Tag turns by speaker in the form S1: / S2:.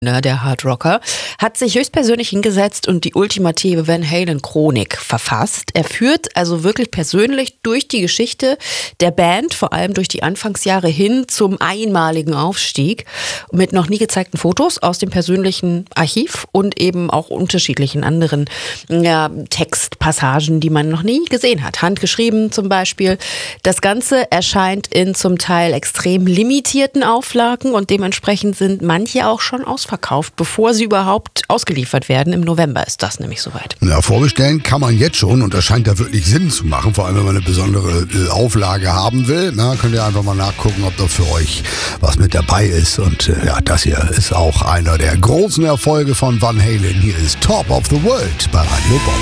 S1: Der Hardrocker, hat sich höchstpersönlich hingesetzt und die ultimative Van Halen-Chronik verfasst. Er führt also wirklich persönlich durch die Geschichte der Band, vor allem durch die Anfangsjahre hin zum einmaligen Aufstieg, mit noch nie gezeigten Fotos aus dem persönlichen Archiv und eben auch unterschiedlichen anderen Textpassagen, die man noch nie gesehen hat. Handgeschrieben zum Beispiel. Das Ganze erscheint in zum Teil extrem limitierten Auflagen und dementsprechend sind manche auch schon ausverkauft, bevor sie überhaupt ausgeliefert werden. Im November ist das nämlich soweit.
S2: Ja, vorbestellen kann man jetzt schon und das scheint da wirklich Sinn zu machen, vor allem wenn man eine besondere Auflage haben will. Na, könnt ihr einfach mal nachgucken, ob da für euch was mit dabei ist. Und das hier ist auch einer der großen Erfolge von Van Halen. Hier ist Top of the World bei Radio Bob.